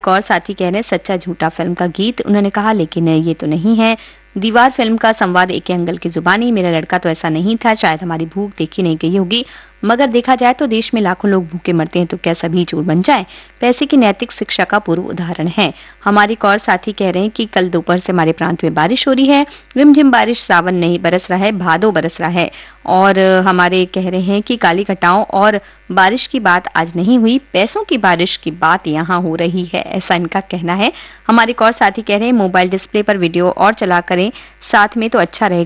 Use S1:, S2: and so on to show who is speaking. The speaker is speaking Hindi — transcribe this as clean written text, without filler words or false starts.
S1: एक और साथी कह रहे हैं सच्चा झूठा फिल्म का गीत। उन्होंने कहा लेकिन ये तो नहीं है। दीवार फिल्म का संवाद एक एंगल की जुबानी, मेरा लड़का तो ऐसा नहीं था, शायद हमारी भूख देखी नहीं गई होगी, मगर देखा जाए तो देश में लाखों लोग भूखे मरते हैं तो क्या सभी चोर बन जाए। पैसे की नैतिक शिक्षा का पूर्व उदाहरण है। हमारे एक और साथी कह रहे हैं कि कल दोपहर से हमारे प्रांत में बारिश हो रही है, रिमझिम बारिश, सावन नहीं बरस रहा है, भादो बरस रहा है। और हमारे कह रहे हैं कि काली घटाओं और बारिश की बात आज नहीं हुई, पैसों की बारिश की बात यहाँ हो रही है, ऐसा इनका कहना है। हमारे एक और साथी कह रहे हैं मोबाइल डिस्प्ले पर वीडियो और चला करें साथ में तो अच्छा रहेगा।